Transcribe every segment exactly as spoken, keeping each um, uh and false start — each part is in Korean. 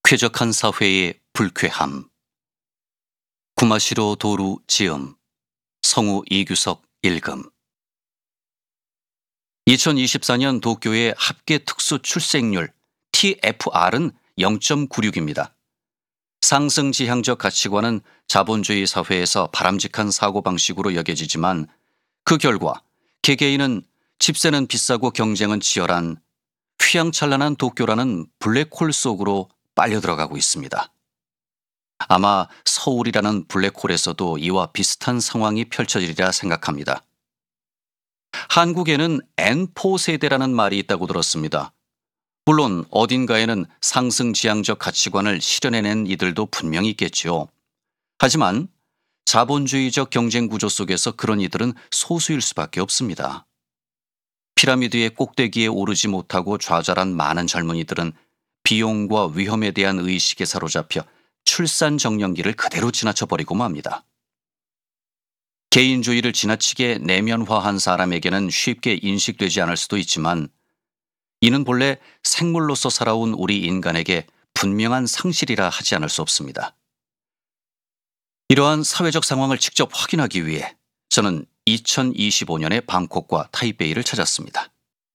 쾌적한 사회의 불쾌함. 구마시로 도루 지음. 성우 이규석 읽음. 이천이십사 년 도쿄의 합계 특수 출생률 티에프알은 영 점 구육입니다. 상승지향적 가치관은 자본주의 사회에서 바람직한 사고방식으로 여겨지지만 그 결과 개개인은 집세는 비싸고 경쟁은 치열한 휘황찬란한 도쿄라는 블랙홀 속으로 빨려 들어가고 있습니다. 아마 서울이라는 블랙홀에서도 이와 비슷한 상황이 펼쳐지리라 생각합니다. 한국에는 엔 사 세대라는 말이 있다고 들었습니다. 물론 어딘가에는 상승지향적 가치관을 실현해낸 이들도 분명히 있겠지요. 하지만 자본주의적 경쟁 구조 속에서 그런 이들은 소수일 수밖에 없습니다. 피라미드의 꼭대기에 오르지 못하고 좌절한 많은 젊은이들은 비용과 위험에 대한 의식에 사로잡혀 출산 정년기를 그대로 지나쳐버리고 맙니다. 개인주의를 지나치게 내면화한 사람에게는 쉽게 인식되지 않을 수도 있지만 이는 본래 생물로서 살아온 우리 인간에게 분명한 상실이라 하지 않을 수 없습니다. 이러한 사회적 상황을 직접 확인하기 위해 저는 이천이십오 년에 방콕과 타이베이를 찾았습니다.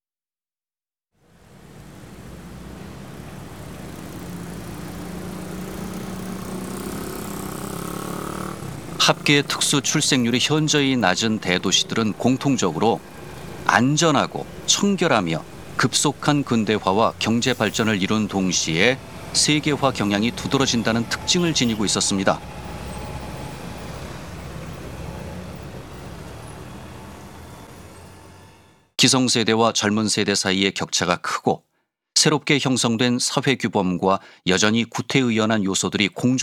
합계 특수 출생률이 현저히 낮은 대도시들은 공통적으로 안전하고 청결하며 급속한 근대화와 경제 발전을 이룬 동시에 세계화 경향이 두드러진다는 특징을 지니고 있었습니다. 기성세대와 젊은 세대 사이의 격차가 크고 새롭게 형성된 사회 규범과 여전히 구태의연한 요소들이 공존